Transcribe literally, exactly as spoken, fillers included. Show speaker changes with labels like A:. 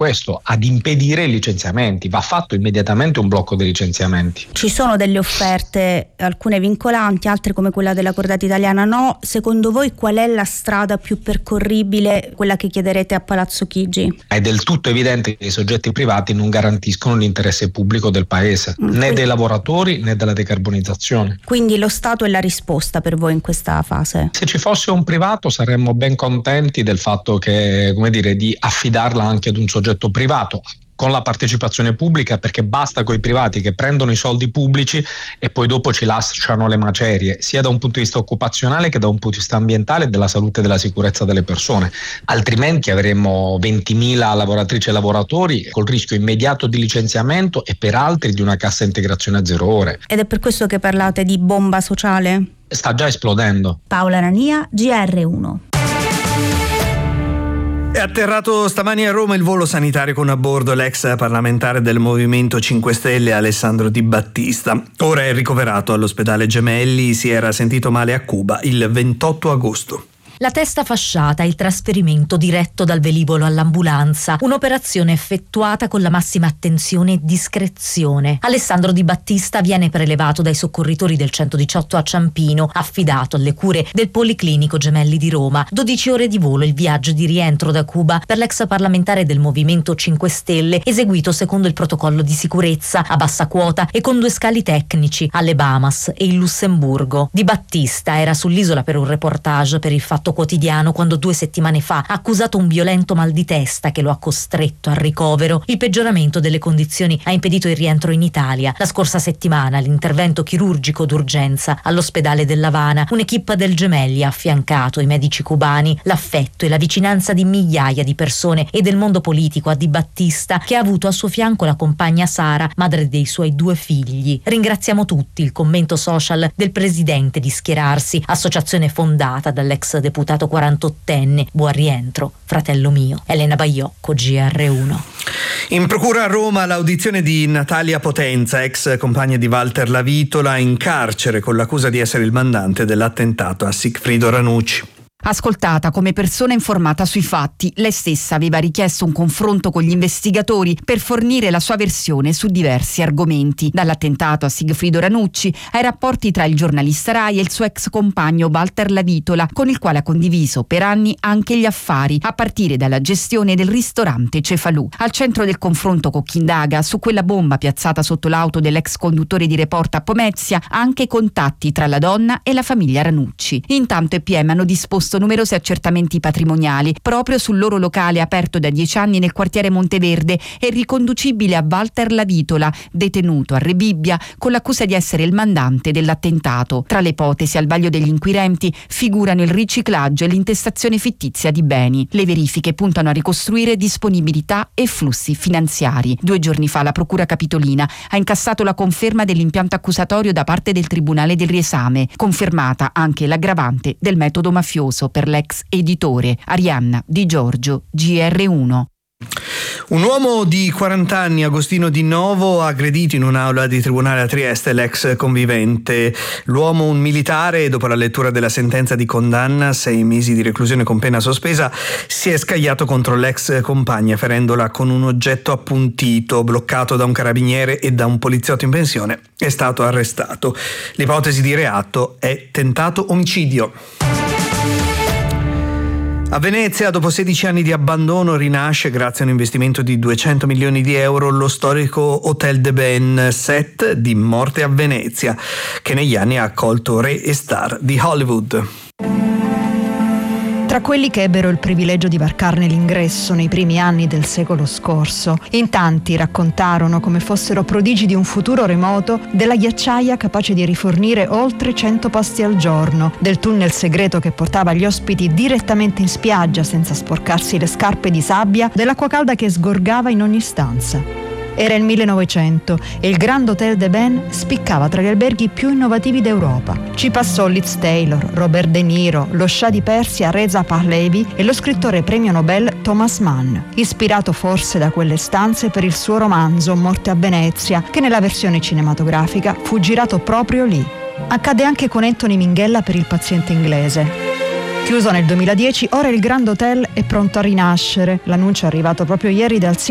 A: questo, ad impedire i licenziamenti. Va fatto immediatamente un blocco dei licenziamenti.
B: Ci sono delle offerte, alcune vincolanti, altre come quella della Cordata Italiana no. Secondo voi qual è la strada più percorribile, quella che chiederete a Palazzo Chigi?
A: È del tutto evidente che i soggetti privati non garantiscono l'interesse pubblico del paese, mm, né quindi, dei lavoratori né della decarbonizzazione.
B: Quindi lo Stato è la risposta per voi in questa fase?
A: Se ci fosse un privato saremmo ben contenti del fatto che, come dire, di affidarla anche ad un soggetto privato con la partecipazione pubblica, perché basta coi privati che prendono i soldi pubblici e poi dopo ci lasciano le macerie, sia da un punto di vista occupazionale che da un punto di vista ambientale e della salute e della sicurezza delle persone. Altrimenti avremmo ventimila lavoratrici e lavoratori col rischio immediato di licenziamento e per altri di una cassa integrazione a zero ore.
B: Ed è per questo che parlate di bomba sociale?
A: Sta già esplodendo.
B: Paola Nania, G R uno.
C: È atterrato stamani a Roma il volo sanitario con a bordo l'ex parlamentare del Movimento cinque Stelle Alessandro Di Battista. Ora è ricoverato all'ospedale Gemelli, si era sentito male a Cuba il ventotto agosto.
D: La testa fasciata, il trasferimento diretto dal velivolo all'ambulanza, un'operazione effettuata con la massima attenzione e discrezione. Alessandro Di Battista viene prelevato dai soccorritori del centodiciotto a Ciampino, affidato alle cure del Policlinico Gemelli di Roma. dodici ore di volo il viaggio di rientro da Cuba per l'ex parlamentare del Movimento cinque Stelle, eseguito secondo il protocollo di sicurezza, a bassa quota e con due scali tecnici, alle Bahamas e in Lussemburgo. Di Battista era sull'isola per un reportage per il Fatto Quotidiano quando due settimane fa ha accusato un violento mal di testa che lo ha costretto al ricovero. Il peggioramento delle condizioni ha impedito il rientro in Italia. La scorsa settimana l'intervento chirurgico d'urgenza all'ospedale dell'Havana, un'equipe del Gemelli ha affiancato i medici cubani, l'affetto e la vicinanza di migliaia di persone e del mondo politico a Di Battista, che ha avuto a suo fianco la compagna Sara, madre dei suoi due figli. Ringraziamo tutti il commento social del presidente di Schierarsi, associazione fondata dall'ex deputato quarantottenne. Buon rientro, fratello mio. Elena Baiocco, G R uno.
C: In procura a Roma l'audizione di Natalia Potenza, ex compagna di Walter Lavitola, in carcere con l'accusa di essere il mandante dell'attentato a Sigfrido Ranucci.
E: Ascoltata come persona informata sui fatti, lei stessa aveva richiesto un confronto con gli investigatori per fornire la sua versione su diversi argomenti, dall'attentato a Sigfrido Ranucci ai rapporti tra il giornalista Rai e il suo ex compagno Walter Lavitola, con il quale ha condiviso per anni anche gli affari, a partire dalla gestione del ristorante Cefalù. Al centro del confronto con chi indaga su quella bomba piazzata sotto l'auto dell'ex conduttore di Report a Pomezia, anche contatti tra la donna e la famiglia Ranucci. Intanto i P M hanno disposto numerosi accertamenti patrimoniali proprio sul loro locale aperto da dieci anni nel quartiere Monteverde e riconducibile a Walter Lavitola, detenuto a Rebibbia con l'accusa di essere il mandante dell'attentato. Tra le ipotesi al vaglio degli inquirenti figurano il riciclaggio e l'intestazione fittizia di beni. Le verifiche puntano a ricostruire disponibilità e flussi finanziari. Due giorni fa la Procura Capitolina ha incassato la conferma dell'impianto accusatorio da parte del Tribunale del Riesame, confermata anche l'aggravante del metodo mafioso per l'ex editore. Arianna Di Giorgio, G R uno.
C: Un uomo di quaranta anni, Agostino Di Novo, ha aggredito in un'aula di tribunale a Trieste l'ex convivente. L'uomo, un militare, dopo la lettura della sentenza di condanna, sei mesi di reclusione con pena sospesa, si è scagliato contro l'ex compagna ferendola con un oggetto appuntito. Bloccato da un carabiniere e da un poliziotto in pensione, è stato arrestato. L'ipotesi di reato è tentato omicidio. A Venezia, dopo sedici anni di abbandono, rinasce grazie a un investimento di duecento milioni di euro lo storico Hotel de Ben, set di Morte a Venezia, che negli anni ha accolto re e star di Hollywood.
F: Tra quelli che ebbero il privilegio di varcarne l'ingresso nei primi anni del secolo scorso, in tanti raccontarono come fossero prodigi di un futuro remoto, della ghiacciaia capace di rifornire oltre cento pasti al giorno, del tunnel segreto che portava gli ospiti direttamente in spiaggia senza sporcarsi le scarpe di sabbia, dell'acqua calda che sgorgava in ogni stanza. Era il millenovecento e il Grand Hotel de Ben spiccava tra gli alberghi più innovativi d'Europa. Ci passò Liz Taylor, Robert De Niro, lo scià di Persia Reza Pahlavi e lo scrittore premio Nobel Thomas Mann, ispirato forse da quelle stanze per il suo romanzo Morte a Venezia, che nella versione cinematografica fu girato proprio lì. Accade anche con Anthony Minghella per Il paziente inglese. Chiuso nel duemiladieci, ora il Grand Hotel è pronto a rinascere. L'annuncio è arrivato proprio ieri dal